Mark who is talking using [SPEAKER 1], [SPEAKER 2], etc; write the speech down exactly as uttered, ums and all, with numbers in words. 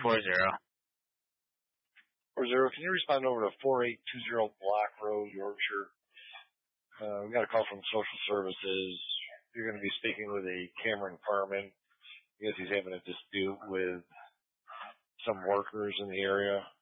[SPEAKER 1] four zero.
[SPEAKER 2] four zero, can you respond over to four eight two zero Block Road, Yorkshire? Uh, we got a call from Social Services. You're going to be speaking with a Cameron Carmen. I guess he's having a dispute with some workers in the area.